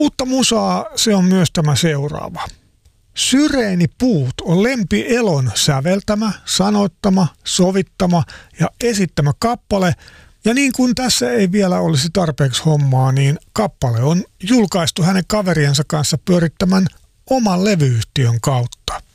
Uutta musaa se on myös tämä seuraava. Syreenipuut on Lempi Elon säveltämä, sanoittama, sovittama ja esittämä kappale. Ja niin kuin tässä ei vielä olisi tarpeeksi hommaa, niin kappale on julkaistu hänen kaveriensa kanssa pyörittämän oman levyyhtiön kautta.